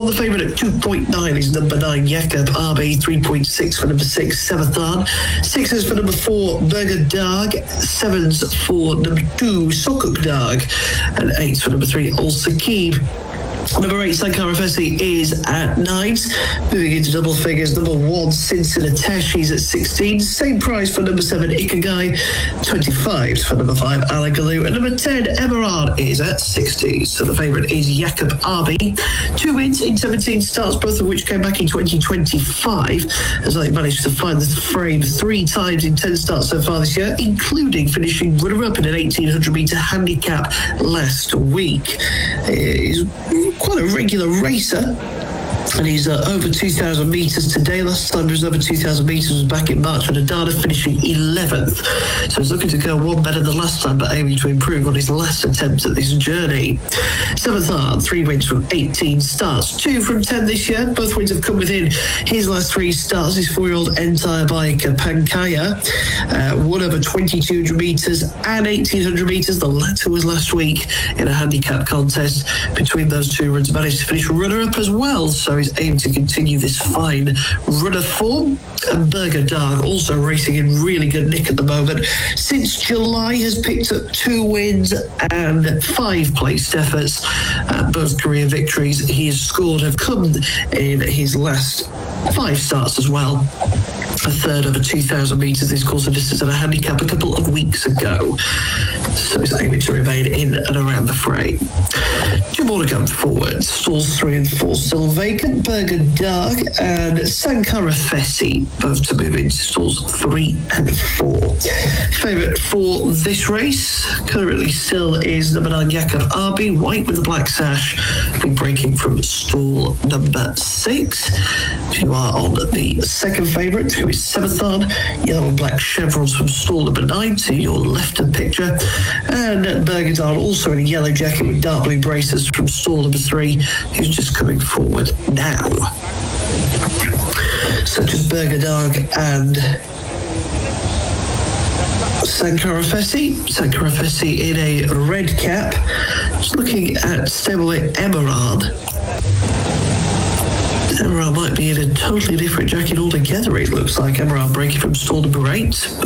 The favourite at 2.9 is number 9, Jakob RB. 3.6 for number 6, Sevathard. 6s for number 4, Burger Dag. 7s for number 2, Sokuk Dag. And 8s for number 3, Al Sakib. Number 8, Sankara Fessi, is at 9s. Moving into double figures, number 1, Cincinnati, he's at 16. Same price for number 7, Ikigai. 25s for number 5, Alagalu. And number 10, Emerald, is at 60s. So the favourite is Jakob RB. 2 wins in 17 starts, both of which came back in 2025, as I managed to find the frame 3 times in 10 starts so far this year, including finishing runner-up in an 1800-metre handicap last week. He's quite a regular racer, and he's over 2,000 metres today. Last time he was over 2,000 metres was back in March with Adana, finishing 11th. So he's looking to go one better than last time, but aiming to improve on his last attempt at this journey. Sevathard, 3 wins from 18 starts, 2 from 10 this year. Both wins have come within his last 3 starts. His 4-year-old entire bike, Pankaya, won over 2,200 metres and 1,800 metres. The latter was last week in a handicap contest. Between those 2 runs, managed to finish runner-up as well. So he's aimed to continue this fine runner form. And Burger Dag also racing in really good nick at the moment. Since July has picked up 2 wins and 5 placed efforts. Both career victories he has scored have come in his last 5 starts as well. A third over 2,000 metres this course of distance at a handicap a couple of weeks ago. So he's aiming to remain in and around the fray. 2 more to come forward. Stalls 3 and 4 still vacant. Burger Dag and Sankara Fessi both to move into stalls 3 and 4. Favourite for this race currently still is number 9, Jakob RB, white with a black sash. Been breaking from stall number 6. If you are on the second favourite, who is Sevathard, yellow and black chevrons from stall number 9 to your left-hand picture. And Burger Dag also in a yellow jacket with dark blue braces from stall number 3, who's just coming forward now. Such as Burger Dag and Sankara Fessi. Sankara Fessi in a red cap. Just looking at stablemate Emerald. Emerald might be in a totally different jacket altogether, it looks like. Emerald breaking from stall number 8.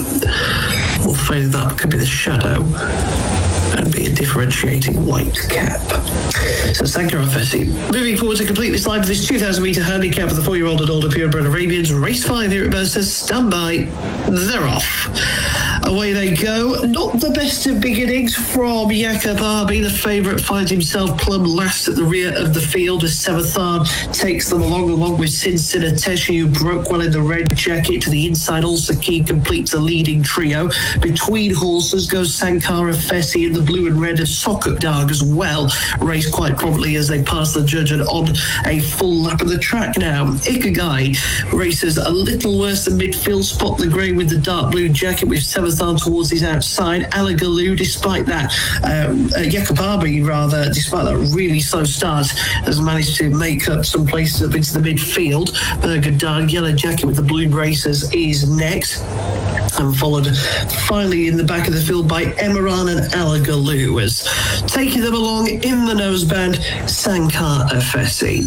Or failing that could be the shadow and be a differentiating white cap. So Sankara Fessi moving forward to complete this line for this 2,000 metre handicap for the 4-year-old and older purebred Arabians. Race 5 here at Mercer. Stand by. They're off. Away they go. Not the best of beginnings from Jakob RB. The favourite finds himself plumb last at the rear of the field as Sevathard takes them along with Cincinnati, who broke well in the red jacket. To the inside, Al Sakib completes a leading trio. Between horses goes Sankara Fessi in the blue and red of Sokuk Dag as well. Raced quite promptly as they pass the judge and on a full lap of the track now. Ikigai races a little worse than midfield. Spot the grey with the dark blue jacket with Sevathard towards his outside. Alagalu, despite that, Jakob RB rather, despite that really slow start, has managed to make up some places up into the midfield. Burger Dag, yellow jacket with the blue braces, is next. And followed finally in the back of the field by Emeran and Alagalu, as taking them along in the noseband, Sankara Fessi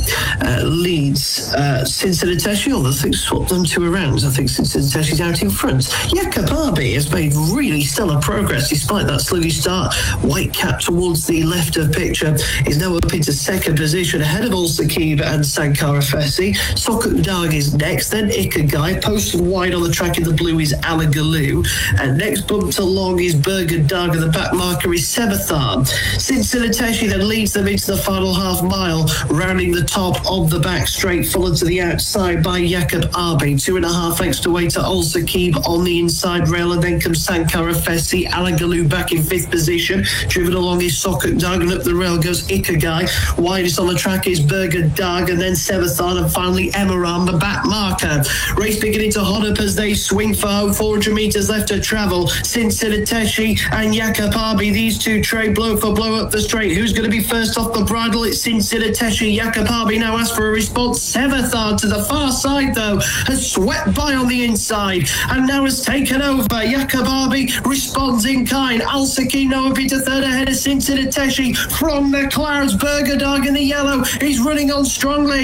leads Cincinnati, although I think swapped them 2 rounds. I think Cincinnati's out in front. Jakob RB has made really stellar progress despite that sluggish start. White cap towards the left of picture is now up into second position ahead of Al Sakib and Sankara Fessi. Sokuk Dag is next, then Ikigai. Posted wide on the track in the blue is Alagalu. And next bumped along is Burger Dag, and the back marker is Sevathard. Cincinnati then leads them into the final half mile, rounding the top of the back straight, followed to the outside by Jakob RB. 2.5 lengths to wait to Al Sakib on the inside rail, and then comes Sankara Fessi. Alagalu back in 5th position. Driven along is Sokuk Dag, and up the rail goes Ikigai. Widest on the track is Burger Dag, and then Sevathard, and finally Emeran, the back marker. Race beginning to hot up as they swing for home. 400 metres left to travel. Cincinnati and Jakob RB, these two trade blow for blow up the straight. Who's going to be first off the bridle? It's Cincinnati. Jakob RB now asks for a response. Sevathard to the far side, though, has swept by on the inside and now has taken over. Jakob RB responds in kind. Al Sakib now up into third ahead of Cincinnati from the clouds. Burger Dag in the yellow. He's running on strongly.